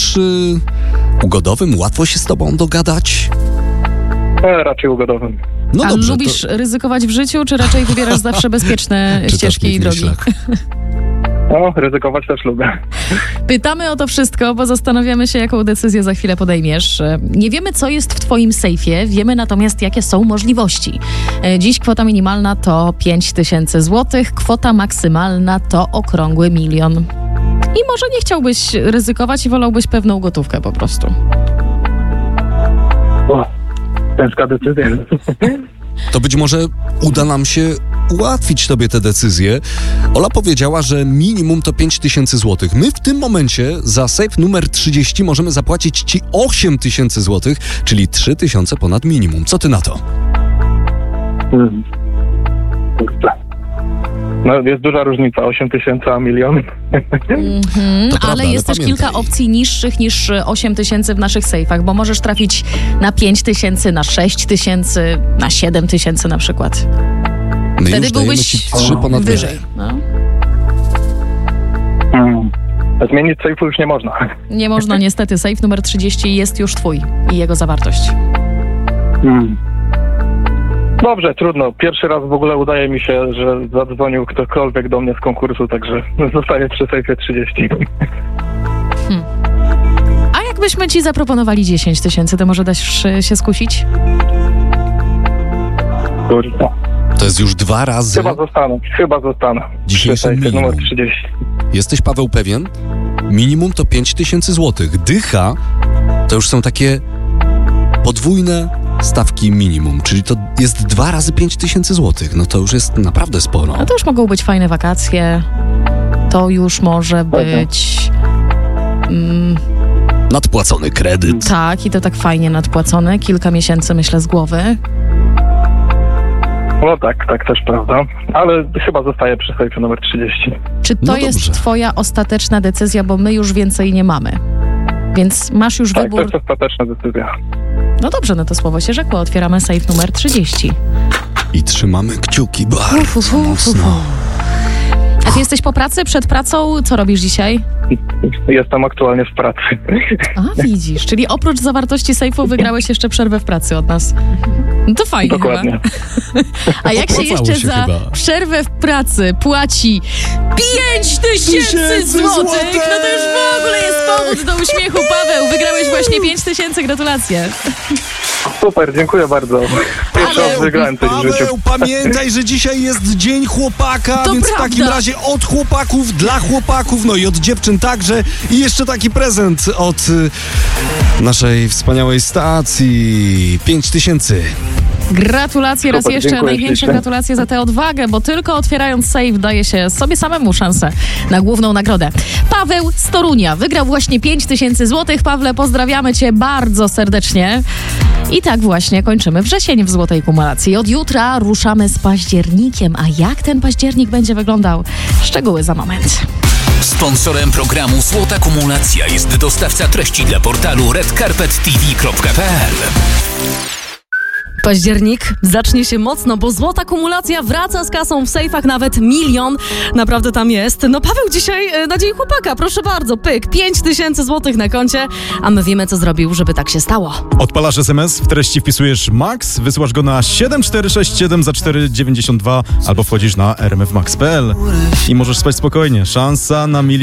też ugodowym? Łatwo się z tobą dogadać? Raczej ugodowym. No A dobrze, lubisz ryzykować w życiu, czy raczej wybierasz zawsze bezpieczne Czytasz ścieżki mi i w drogi? myślach. No, ryzykować też lubię. Pytamy o to wszystko, bo zastanawiamy się, jaką decyzję za chwilę podejmiesz. Nie wiemy, co jest w twoim sejfie, wiemy natomiast, jakie są możliwości. Dziś kwota minimalna to 5000 zł, kwota maksymalna to okrągły 1 000 000. I może nie chciałbyś ryzykować i wolałbyś pewną gotówkę po prostu. O, ciężka decyzja. To być może uda nam się ułatwić tobie tę decyzję. Ola powiedziała, że minimum to 5000 zł. My w tym momencie za sejf numer 30 możemy zapłacić ci 8000 zł, czyli 3000 ponad minimum. Co ty na to? No, jest duża różnica, 8000 a 1 000 000. To prawda, Ale jest też pamiętaj. kilka opcji niższych niż 8000 w naszych sejfach, bo możesz trafić na 5000, na 6000, na 7000 na przykład. My Wtedy już dajemy byłbyś ci 3 ponad wyżej. No. Zmienić sejfu już nie można. Nie można niestety. Sejf numer 30 jest już twój i jego zawartość. Dobrze, trudno. Pierwszy raz w ogóle udaje mi się, że zadzwonił ktokolwiek do mnie z konkursu, także zostaję przy sejfie 30. A jakbyśmy ci zaproponowali 10 000, to może dasz się skusić? Kurwa. To jest już 2 razy. Chyba zostanę. Dzisiejsze Przy sejfie minimum. numer 30. Jesteś, Paweł, pewien? Minimum to 5000 zł. Dycha to już są takie podwójne stawki minimum, czyli to jest 2 razy 5000 zł. No to już jest naprawdę sporo. No to już mogą być fajne wakacje. To już może być... Nadpłacony kredyt. tak, i to tak fajnie nadpłacone. Kilka miesięcy, myślę, z głowy. No tak też prawda. Ale chyba zostaję przy sejfie numer 30. Czy to No jest dobrze. twoja ostateczna decyzja, bo my już więcej nie mamy? Więc masz już Tak, to wybór. jest ostateczna decyzja. No dobrze, no to słowo się rzekło. Otwieramy sejf numer 30. I trzymamy kciuki bardzo mocno. A ty jesteś po pracy, przed pracą? Co robisz dzisiaj? Jestem aktualnie w pracy. A, widzisz, czyli oprócz zawartości sejfu wygrałeś jeszcze przerwę w pracy od nas. No to fajnie Dokładnie. chyba. A jak się Opłacało jeszcze się za chyba. przerwę w pracy płaci 5000 złotych, no to już w ogóle jest powód do uśmiechu. Paweł, wygrałeś właśnie 5000, gratulacje. Super, dziękuję bardzo. Pierwszy raz wygrałem coś w życiu. Paweł, pamiętaj, że dzisiaj jest Dzień Chłopaka, To więc prawda. w takim razie od chłopaków, dla chłopaków, no i od dziewczyn także. I jeszcze taki prezent od naszej wspaniałej stacji. 5000. Gratulacje raz Super, jeszcze, dziękuję największe ślicznie. gratulacje za tę odwagę, bo tylko otwierając sejf daje się sobie samemu szansę na główną nagrodę. Paweł z Torunia wygrał właśnie 5000 złotych. Pawle, pozdrawiamy cię bardzo serdecznie. I tak właśnie kończymy wrzesień w Złotej Kumulacji. Od jutra ruszamy z październikiem, a jak ten październik będzie wyglądał? Szczegóły za moment. Sponsorem programu Złota Kumulacja jest dostawca treści dla portalu redcarpettv.pl. Październik zacznie się mocno, bo Złota Kumulacja wraca z kasą w sejfach nawet 1 000 000. Naprawdę tam jest. No Paweł dzisiaj na Dzień Chłopaka, proszę bardzo, pyk, 5000 złotych na koncie, a my wiemy, co zrobił, żeby tak się stało. Odpalasz SMS, w treści wpisujesz MAX, wysyłasz go na 7467 za 4,92 albo wchodzisz na rmfmax.pl i możesz spać spokojnie. Szansa na 1 000 000